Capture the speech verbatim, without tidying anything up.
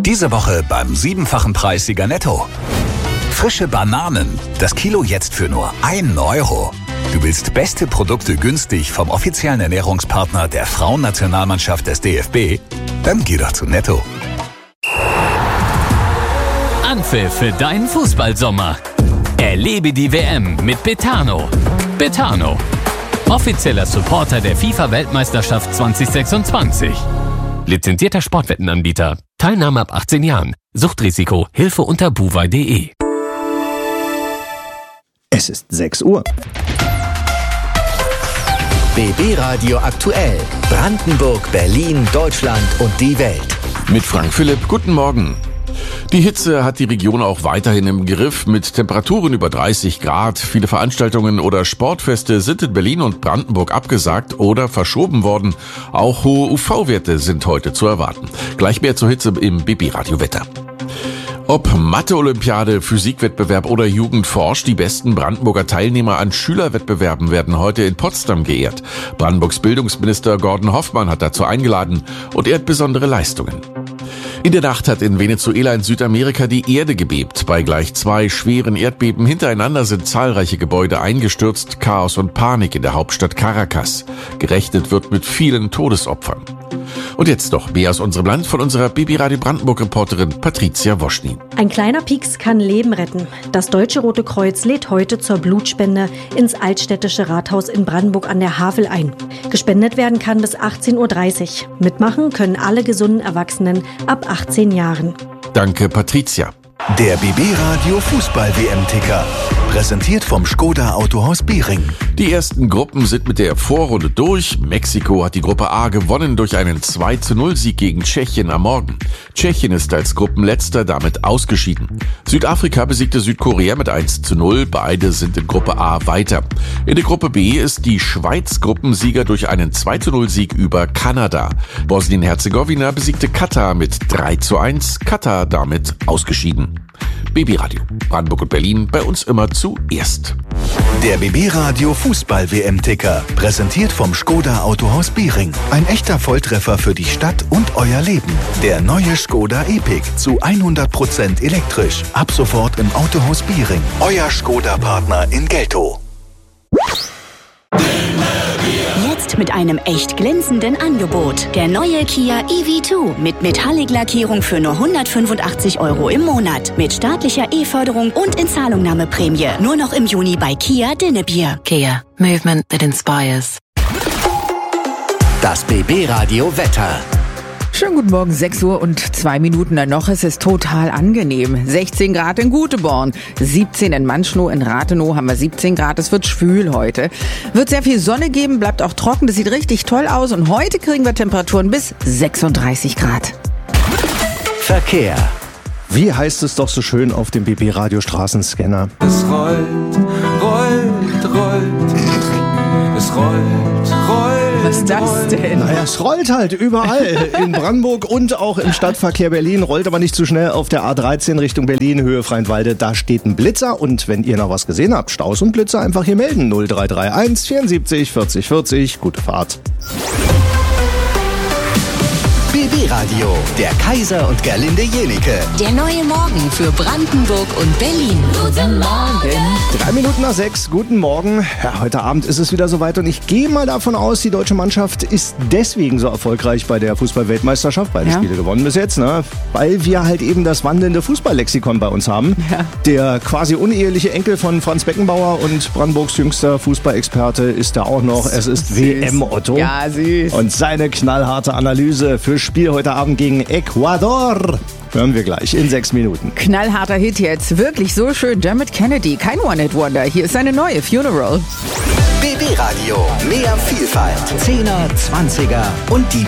Diese Woche beim siebenfachen Preissieger Netto. Frische Bananen. Das Kilo jetzt für nur einen Euro. Du willst beste Produkte günstig vom offiziellen Ernährungspartner der Frauennationalmannschaft des D F B? Dann geh doch zu Netto. Anpfiff für deinen Fußballsommer. Erlebe die W M mit Betano. Betano, offizieller Supporter der FIFA-Weltmeisterschaft zwanzig sechsundzwanzig. Lizenzierter Sportwettenanbieter. Teilnahme ab achtzehn Jahren. Suchtrisiko. Hilfe unter buwei punkt de. Es ist sechs Uhr. B B-Radio aktuell. Brandenburg, Berlin, Deutschland und die Welt. Mit Frank Philipp, guten Morgen. Die Hitze hat die Region auch weiterhin im Griff mit Temperaturen über dreißig Grad. Viele Veranstaltungen oder Sportfeste sind in Berlin und Brandenburg abgesagt oder verschoben worden. Auch hohe U V-Werte sind heute zu erwarten. Gleich mehr zur Hitze im B B-Radio-Wetter. Ob Mathe-Olympiade, Physikwettbewerb oder Jugendforsch, die besten Brandenburger Teilnehmer an Schülerwettbewerben werden heute in Potsdam geehrt. Brandenburgs Bildungsminister Gordon Hoffmann hat dazu eingeladen und ehrt besondere Leistungen. In der Nacht hat in Venezuela in Südamerika die Erde gebebt. Bei gleich zwei schweren Erdbeben hintereinander sind zahlreiche Gebäude eingestürzt. Chaos und Panik in der Hauptstadt Caracas. Gerechnet wird mit vielen Todesopfern. Und jetzt noch mehr aus unserem Land von unserer B B-Radio Brandenburg-Reporterin Patricia Woschny. Ein kleiner Pieks kann Leben retten. Das Deutsche Rote Kreuz lädt heute zur Blutspende ins Altstädtische Rathaus in Brandenburg an der Havel ein. Gespendet werden kann bis achtzehn Uhr dreißig. Mitmachen können alle gesunden Erwachsenen ab achtzehn Jahren. Danke, Patricia. Der B B-Radio Fußball-W M-Ticker. Präsentiert vom Skoda Autohaus Behring. Die ersten Gruppen sind mit der Vorrunde durch. Mexiko hat die Gruppe A gewonnen durch einen zwei zu null Sieg gegen Tschechien am Morgen. Tschechien ist als Gruppenletzter damit ausgeschieden. Südafrika besiegte Südkorea mit eins zu null. Beide sind in Gruppe A weiter. In der Gruppe B ist die Schweiz Gruppensieger durch einen zwei zu null Sieg über Kanada. Bosnien-Herzegowina besiegte Katar mit drei zu eins. Katar damit ausgeschieden. B B-Radio, Brandenburg und Berlin, bei uns immer zuerst. Der B B-Radio Fußball-W M-Ticker. Präsentiert vom Skoda Autohaus Behring. Ein echter Volltreffer für die Stadt und euer Leben. Der neue Skoda Epic zu hundert Prozent elektrisch. Ab sofort im Autohaus Behring. Euer Skoda-Partner in Geltow. Jetzt mit einem echt glänzenden Angebot. Der neue Kia E V zwei mit Metallic-Lackierung für nur hundertfünfundachtzig Euro im Monat. Mit staatlicher E-Förderung und Inzahlungnahmeprämie. Nur noch im Juni bei Kia Dinnebier. Kia. Movement that inspires. Das B B-Radio Wetter. Schönen guten Morgen, sechs Uhr und zwei Minuten noch. Es ist total angenehm. sechzehn Grad in Guteborn, siebzehn in Manschnow, in Rathenow haben wir siebzehn Grad. Es wird schwül heute. Wird sehr viel Sonne geben, bleibt auch trocken. Das sieht richtig toll aus. Und heute kriegen wir Temperaturen bis sechsunddreißig Grad. Verkehr. Wie heißt es doch so schön auf dem B B-Radio Straßenscanner? Es rollt, rollt, rollt. Es rollt, rollt. Was ist das denn? Naja, es rollt halt überall in Brandenburg und auch im Stadtverkehr Berlin, rollt aber nicht zu schnell auf der A dreizehn Richtung Berlin, Höhe Freienwalde. Da steht ein Blitzer und wenn ihr noch was gesehen habt, Staus und Blitzer einfach hier melden. null drei drei eins vierundsiebzig vierzig vierzig. Gute Fahrt. B B-Radio, der Kaiser und Gerlinde Jenike. Der neue Morgen für Brandenburg und Berlin. Guten Morgen. Drei Minuten nach sechs, guten Morgen. Ja, heute Abend ist es wieder soweit und ich gehe mal davon aus, die deutsche Mannschaft ist deswegen so erfolgreich bei der Fußball-Weltmeisterschaft, beide Ja. Spiele gewonnen bis jetzt, ne? Weil wir halt eben das wandelnde Fußballlexikon bei uns haben. Ja. Der quasi uneheliche Enkel von Franz Beckenbauer und Brandenburgs jüngster Fußballexperte ist da auch noch. Es ist W M Otto. Ja, süß. Und seine knallharte Analyse für Spiel heute Abend gegen Ecuador hören wir gleich in sechs Minuten. Knallharter Hit jetzt. Wirklich so schön. Dermot Kennedy. Kein One-Hit-Wonder. Hier ist seine neue Funeral. B B-Radio, mehr Vielfalt. Zehner, Zwanziger und die